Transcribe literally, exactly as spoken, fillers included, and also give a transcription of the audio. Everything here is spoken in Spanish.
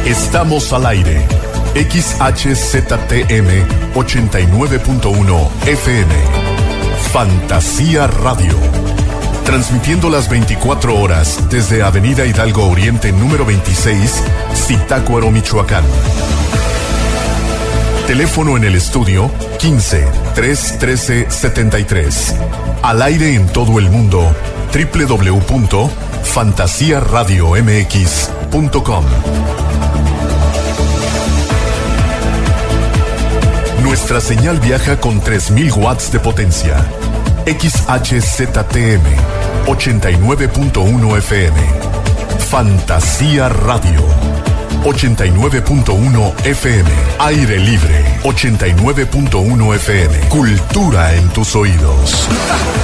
Estamos al aire. X H Z T M ochenta y nueve punto uno F M. Fantasía Radio. Transmitiendo las veinticuatro horas desde Avenida Hidalgo Oriente número veintiséis, Zitácuaro, Michoacán. Teléfono en el estudio quince, tres trece, setenta y tres. Al aire en todo el mundo, doble u doble u doble u punto fantasía radio m x punto com. Nuestra señal viaja con tres mil watts de potencia. X H Z T M ochenta y nueve punto uno F M. Fantasía Radio ochenta y nueve punto uno F M. Aire Libre ochenta y nueve punto uno F M. Cultura en tus oídos.